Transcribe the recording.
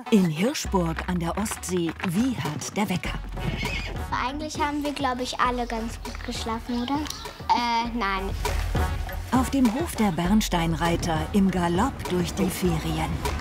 In Hirschburg an der Ostsee wiehert der Wecker. Eigentlich haben wir, glaube ich, alle ganz gut geschlafen, oder? Nein. Auf dem Hof der Bernsteinreiter im Galopp durch die Ferien.